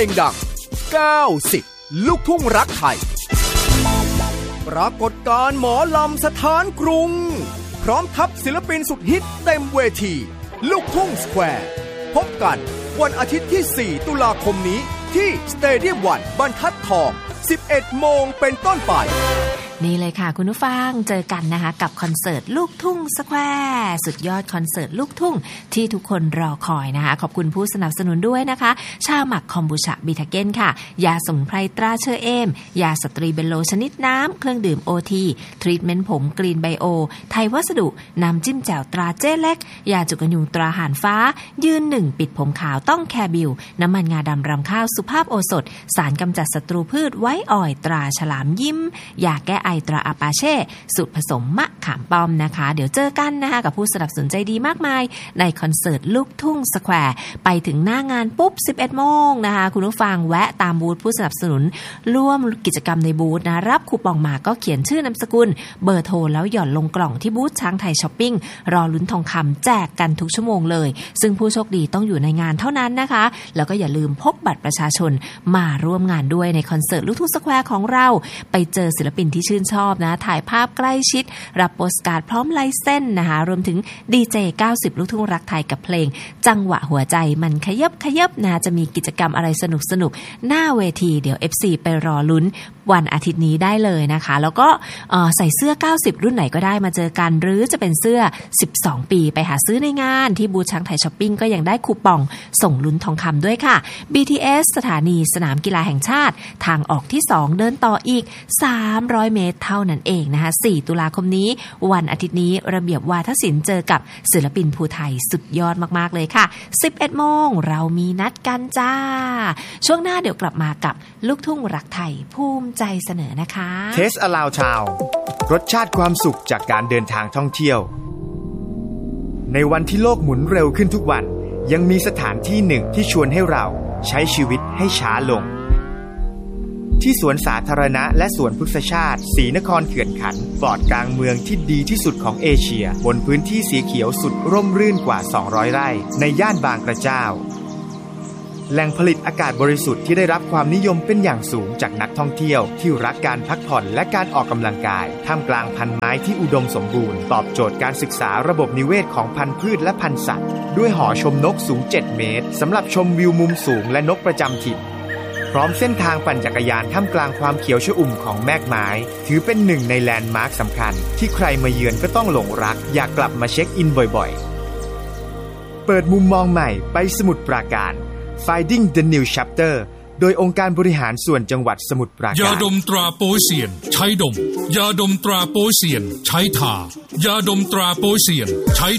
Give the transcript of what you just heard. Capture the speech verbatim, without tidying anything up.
เพลงดังเก้าสิบลูกทุ่งรักไทยปรากฏการณ์หมอลำสถานกรุงพร้อมทัพศิลปินสุดฮิตเต็มเวทีลูกทุ่งสแควร์พบกันวันอาทิตย์ที่สี่ตุลาคมนี้ที่สเตเดียมวันบรรทัดทอง สิบเอ็ดโมงเป็นต้นไปนี่เลยค่ะคุณผู้ฟังเจอกันนะคะกับคอนเสิร์ตลูกทุ่งสแควร์สุดยอดคอนเสิร์ตลูกทุ่งที่ทุกคนรอคอยนะคะขอบคุณผู้สนับสนุนด้วยนะคะชาหมักคอมบูชาบิทาเก้นค่ะยาสมุนไพรตราเชอเอมยาสตรีเบลโลชนิดน้ำเครื่องดื่มโอทีทรีทเมนต์ผมกรีนไบโอไทยวัสดุน้ำจิ้มแจ่วตราเจ๊เล็กยาจุกยุงตราหานฟ้ายืนหนึ่งปิดผมขาวต้องแคร์บิวน้ำมันงาดำรำข้าวสุภาพโอสถสารกำจัดศัตรูพืชไว้อ่อยตราฉลามยิ้มยาแก้ไอตราอาปาเช่สูตรผสมมะขามป้อมนะคะเดี๋ยวเจอกันนะคะกับผู้สนับสนุนใจดีมากมายในคอนเสิร์ตลูกทุ่งสแควร์ไปถึงหน้างานปุ๊บ สิบเอ็ดโมงนะคะคุณผู้ฟังแวะตามบูธผู้สนับสนุนร่วมกิจกรรมในบูธนะรับคูปองมาก็เขียนชื่อนามสกุลเบอร์โทรแล้วหย่อนลงกล่องที่บูธช้างไทยช้อปปิ้งรอลุ้นทองคำแจกกันทุกชั่วโมงเลยซึ่งผู้โชคดีต้องอยู่ในงานเท่านั้นนะคะแล้วก็อย่าลืมพกบัตรประชาชนมาร่วมงานด้วยในคอนเสิร์ตลูกทุ่งสแควร์ของเราไปเจอศิลปินที่ชื่นชอบนะถ่ายภาพใกล้ชิดรับโปสการ์ดพร้อมลายเส้นนะคะรวมถึงดีเจเก้าสิบลูกทุ่งรักไทยกับเพลงจังหวะหัวใจมันขยับขยับนะจะมีกิจกรรมอะไรสนุกสนุกหน้าเวทีเดี๋ยว เอฟ ซี ไปรอลุ้นวันอาทิตย์นี้ได้เลยนะคะแล้วก็ใส่เสื้อเก้าสิบรุ่นไหนก็ได้มาเจอกันหรือจะเป็นเสื้อสิบสองปีไปหาซื้อในงานที่บูธช้างไทยช้อปปิ้งก็ยังได้คูปองส่งลุ้นทองคำด้วยค่ะ บี ที เอส สถานีสนามกีฬาแห่งชาติทางออกที่สองเดินต่ออีกสามร้อยเมตรเท่านั้นเองนะคะสี่ตุลาคมนี้วันอาทิตย์นี้ระเบียบวาทศิลป์เจอกับศิลปินภูไทยสุดยอดมากๆเลยค่ะ สิบเอ็ดโมงเรามีนัดกันจ้าช่วงหน้าเดี๋ยวกลับมากับลูกทุ่งรักไทยภูมิใจเสนอนะคะ Taste Aloud Town รสชาติความสุขจากการเดินทางท่องเที่ยวในวันที่โลกหมุนเร็วขึ้นทุกวันยังมีสถานที่หนึ่งที่ชวนให้เราใช้ชีวิตให้ช้าลงที่สวนสาธารณะและสวนพฤกษชาติศรีนครเขื่อนขันธ์ปลอดกลางเมืองที่ดีที่สุดของเอเชียบนพื้นที่สีเขียวสุดร่มรื่นกว่าสองร้อยไร่ในย่านบางกระเจ้าแหล่งผลิตอากาศบริสุทธิ์ที่ได้รับความนิยมเป็นอย่างสูงจากนักท่องเที่ยวที่รักการพักผ่อนและการออกกำลังกายท่ามกลางพันไม้ที่อุดมสมบูรณ์ตอบโจทย์การศึกษาระบบนิเวศของพันธุ์พืชและพันธุ์สัตว์ด้วยหอชมนกสูงเจ็ดเมตรสำหรับชมวิวมุมสูงและนกประจำถิ่นพร้อมเส้นทางปั่นจักรยานท่ามกลางความเขียวชอุ่มของแมกไม้ถือเป็นหนึ่งในแลนด์มาร์คสำคัญที่ใครมาเยือนก็ต้องหลงรักอยากกลับมาเช็คอินบ่อยๆเปิดมุมมองใหม่ไปสมุทรปราการ Finding the New Chapter โดยองค์การบริหารส่วนจังหวัดสมุทรปราการยาดมตราโปเซียนใช้ดมยาดมตราโปเซียนใช้ทายาดมตราโปเซียนใช้